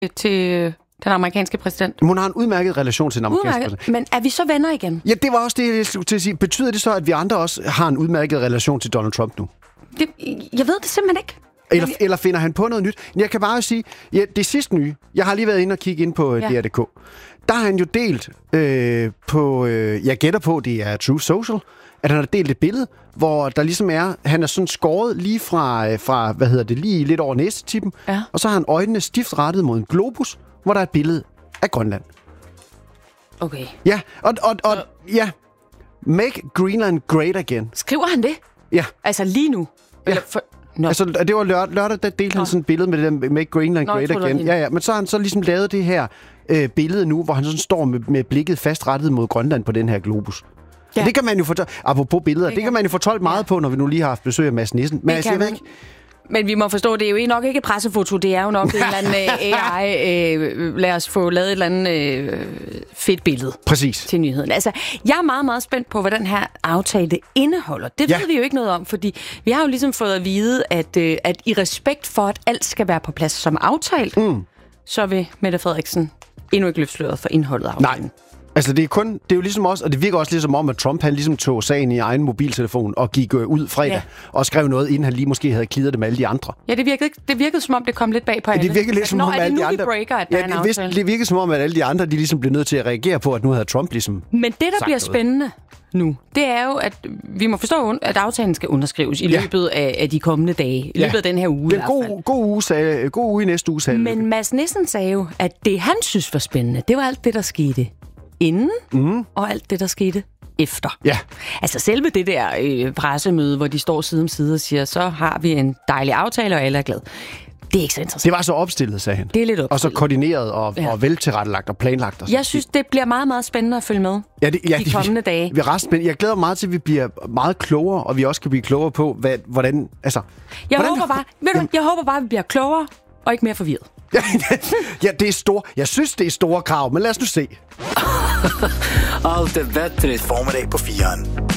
til den amerikanske præsident. Hun har en udmærket relation til den amerikanske præsident. Men er vi så venner igen? Ja, det var også det, jeg skulle til at sige. Betyder det så, at vi andre også har en udmærket relation til Donald Trump nu? Jeg ved det simpelthen ikke. Eller finder han på noget nyt? Jeg kan bare sige, ja, det sidste nye, jeg har lige været inde og kigge ind på DR.dk, der har han jo delt jeg gætter på, det er Truth Social, at han har delt et billede, hvor der ligesom han er sådan skåret lige fra lige lidt over næsetippen, og så har han øjnene stift rettet mod en globus, hvor der er et billede af Grønland. Okay. Ja, og Make Greenland Great Again. Skriver han det? Ja. Altså lige nu? Eller Altså, det var lørdag, der delte han sådan et billede med det der Make Greenland Great Again. Ja, men så har han så ligesom lavet det her billede nu, hvor han sådan står med blikket fastrettet mod Grønland på den her globus. Ja. Det kan man jo apropos billeder, det kan man jo fortolke meget på, når vi nu lige har haft besøg af Mads Nissen. Men jeg ved ikke. Men vi må forstå, det er jo nok ikke et pressefoto, det er jo nok en eller anden AI. Lad os få lavet et eller andet fedt billede. Præcis. Til nyheden. Altså, jeg er meget, meget spændt på, hvad den her aftale indeholder. Det ved vi jo ikke noget om, fordi vi har jo ligesom fået at vide, at i respekt for, at alt skal være på plads som aftalt, så vil Mette Frederiksen endnu ikke løfte sløret for indholdet af aftalen. Nej. Altså, det er jo ligesom også, og det virker også ligesom om, at Trump, han ligesom tog sagen i egen mobiltelefon og gik ud fredag og skrev noget, inden han lige måske havde klidret det med alle de andre. Ja, det virkede som om, det kom lidt bag på alle. Det virkede lidt som om, alle de andre... Det virkede som om, at alle de andre, de ligesom blev nødt til at reagere på, at nu havde Trump ligesom... Men det, der bliver spændende nu, det er jo, at vi må forstå, at aftalen skal underskrives i løbet af de kommende dage. I løbet af den her uge. Det er god uge i næste uge, sagde. Men Mads Nissen sagde jo, at det, han synes var spændende, det var alt det, der skete inden, og alt det, der skete efter. Ja. Altså selve det der pressemøde, hvor de står side om side og siger, så har vi en dejlig aftale, og alle er glade. Det er ikke så interessant. Det var så opstillet, sagde han. Det er lidt opstillet. Og så koordineret og veltilrettelagt og planlagt. Jeg synes, det bliver meget, meget spændende at følge med de kommende dage. Jeg glæder mig meget til, at vi bliver meget klogere, og vi også kan blive klogere på, hvordan... Altså, jeg håber bare, at vi bliver klogere og ikke mere forvirret. Ja, det er store. Jeg synes, det er store krav, men lad os nu se. Allt är bättre i formiddag på 4.